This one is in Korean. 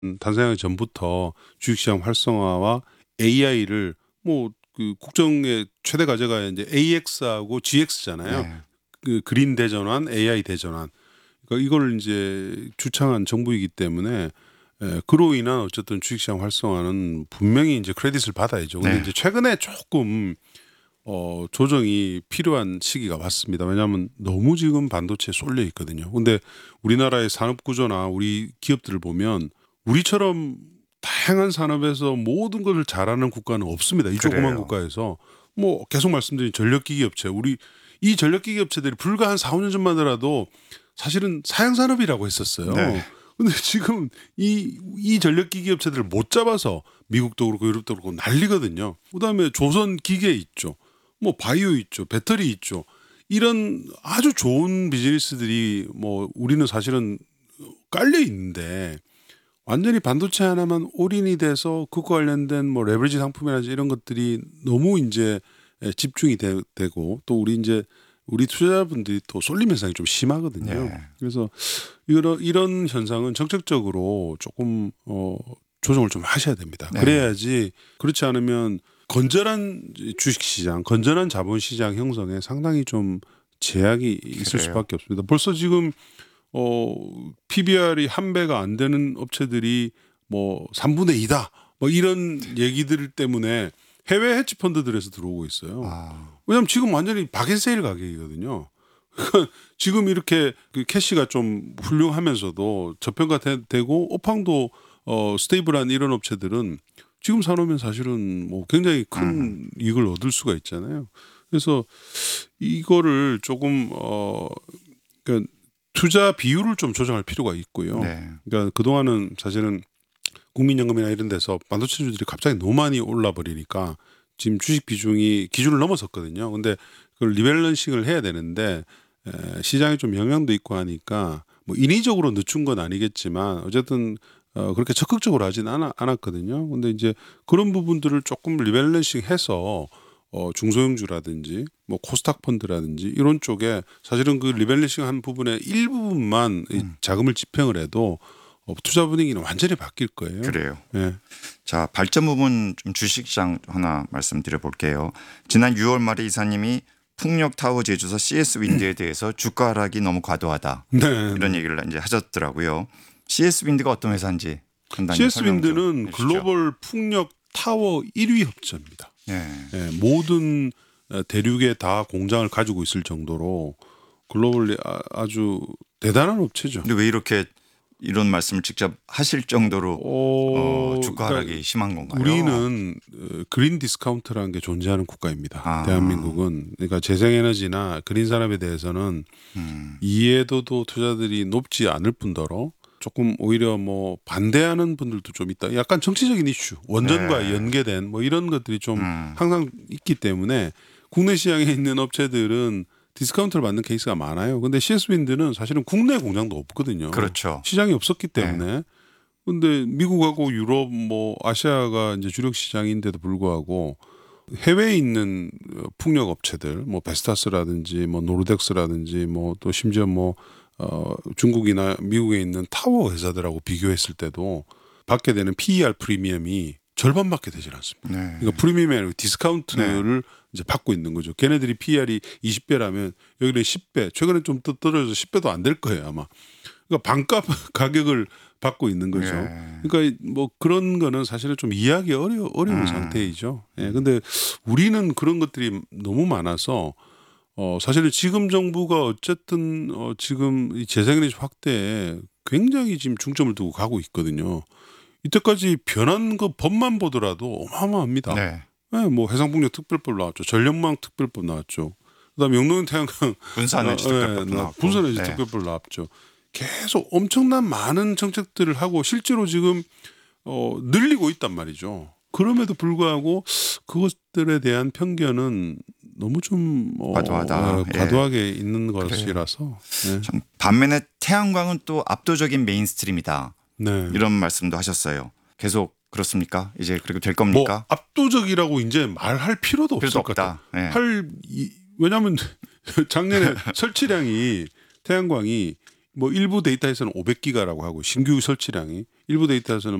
탄생하기 전부터 주식시장 활성화와 AI를 뭐 그 국정의 최대 과제가 이제 AX하고 GX잖아요. 네. 그 그린 대전환, AI 대전환. 그러니까 이걸 이제 주창한 정부이기 때문에 그로 인한 어쨌든 주식시장 활성화는 분명히 이제 크레딧을 받아야죠. 근데 네. 이제 최근에 조금 조정이 필요한 시기가 왔습니다. 왜냐하면 너무 지금 반도체에 쏠려 있거든요. 근데 우리나라의 산업 구조나 우리 기업들을 보면 우리처럼 다양한 산업에서 모든 것을 잘하는 국가는 없습니다. 이 조그만 그래요. 국가에서 뭐 계속 말씀드린 전력기기 업체, 우리 이 전력기기 업체들이 불과 한 4, 5년 전만 하더라도 사실은 사양 산업이라고 네. 했었어요. 근데 지금 이 전력기기 업체들을 못 잡아서 미국도 그렇고 유럽도 그렇고 난리거든요. 그다음에 조선 기계 있죠. 뭐 바이오 있죠. 배터리 있죠. 이런 아주 좋은 비즈니스들이 뭐 우리는 사실은 깔려 있는데 완전히 반도체 하나만 올인이 돼서 그거 관련된 뭐 레버리지 상품이라든지 이런 것들이 너무 이제 집중이 되고 또 우리 이제 우리 투자자분들이 또 쏠림 현상이 좀 심하거든요. 네. 그래서 이런 현상은 정책적으로 조금 조정을 좀 하셔야 됩니다. 네. 그래야지 그렇지 않으면 건전한 주식시장, 건전한 자본시장 형성에 상당히 좀 제약이 있을 그래요. 수밖에 없습니다. 벌써 지금 PBR이 한 배가 안 되는 업체들이 뭐 3분의 2다. 뭐 이런 얘기들 때문에 해외 헤지 펀드들에서 들어오고 있어요. 아. 왜냐하면 지금 완전히 박앤세일 가격이거든요. 그러니까 지금 이렇게 그 캐시가 좀 훌륭하면서도 저평가되고 오팡도 스테이블한 이런 업체들은 지금 사놓으면 사실은 뭐 굉장히 큰 이익을 얻을 수가 있잖아요. 그래서 이거를 조금 그러니까 투자 비율을 좀 조정할 필요가 있고요. 네. 그러니까 그동안은 사실은 국민연금이나 이런 데서 반도체주들이 갑자기 너무 많이 올라 버리니까 지금 주식 비중이 기준을 넘어섰거든요. 근데 그걸 리밸런싱을 해야 되는데 시장에 좀 영향도 있고 하니까 뭐 인위적으로 늦춘 건 아니겠지만 어쨌든 그렇게 적극적으로 하진 않았거든요. 근데 이제 그런 부분들을 조금 리밸런싱 해서 중소형주라든지 뭐 코스닥 펀드라든지 이런 쪽에 사실은 그 리밸런싱 한 부분의 일부분만 이 자금을 집행을 해도 투자 분위기는 완전히 바뀔 거예요. 그래요. 예. 자, 발전 부분 좀 주식시장 하나 말씀드려 볼게요. 지난 6월 말에 이사님이 풍력 타워 제조사 CS 윈드에 대해서 주가 하락이 너무 과도하다. 네. 이런 얘기를 이제 하셨더라고요. CS 윈드가 어떤 회사인지 간단히 CS 설명 좀 윈드는 해주시죠. 글로벌 풍력 타워 1위 업체입니다. 네. 예, 모든 대륙에 다 공장을 가지고 있을 정도로 글로벌리 아주 대단한 업체죠. 근데 왜 이렇게 이런 말씀을 직접 하실 정도로 주가 하락이 그러니까 심한 건가요? 우리는 그린 디스카운트라는 게 존재하는 국가입니다. 아. 대한민국은 그러니까 재생에너지나 그린 산업에 대해서는 이해도도 투자들이 높지 않을 뿐더러 조금 오히려 뭐 반대하는 분들도 좀 있다. 약간 정치적인 이슈, 원전과 네. 연계된 뭐 이런 것들이 좀 항상 있기 때문에 국내 시장에 있는 업체들은 디스카운트를 받는 케이스가 많아요. 근데 CS 윈드는 사실은 국내 공장도 없거든요. 그렇죠. 시장이 없었기 때문에. 근데 미국하고 유럽 뭐 아시아가 이제 주력 시장인데도 불구하고 해외에 있는 풍력 업체들 뭐 베스타스라든지 뭐 노르덱스라든지 뭐 또 심지어 뭐 중국이나 미국에 있는 타워 회사들하고 비교했을 때도 받게 되는 PER 프리미엄이 절반밖에 되질 않습니다. 네. 그러니까 프리미엄이 아니고 디스카운트를 이제 받고 있는 거죠. 걔네들이 PER이 20배라면 여기는 10배, 최근에 좀 떨어져서 10배도 안 될 거예요 아마. 그러니까 반값 가격을 받고 있는 거죠. 예. 그러니까 뭐 그런 거는 사실은 좀 이해하기 어려운 상태이죠. 예. 근데 우리는 그런 것들이 너무 많아서 사실은 지금 정부가 어쨌든 지금 이 재생에너지 확대에 굉장히 지금 중점을 두고 가고 있거든요. 이때까지 변한 거 법만 보더라도 어마어마합니다. 네. 네, 뭐 해상풍력 특별법 나왔죠. 전력망 특별법 나왔죠. 그다음에 영농 태양광 분산에너지 특별법 나왔고. 분산에너지 네. 특별법 나왔죠. 계속 엄청난 많은 정책들을 하고 실제로 지금 늘리고 있단 말이죠. 그럼에도 불구하고 그것들에 대한 편견은 너무 좀 과도하다. 과도하게 있는 것이라서. 네. 참, 반면에 태양광은 또 압도적인 메인스트림이다. 네. 이런 말씀도 하셨어요. 계속 그렇습니까? 이제 그렇게 될 뭐 겁니까? 압도적이라고 이제 말할 필요도 없을 필요도 것 같아요. 없다. 네. 왜냐하면 작년에 설치량이 태양광이 뭐 일부 데이터에서는 500기가라고 하고 신규 설치량이 일부 데이터에서는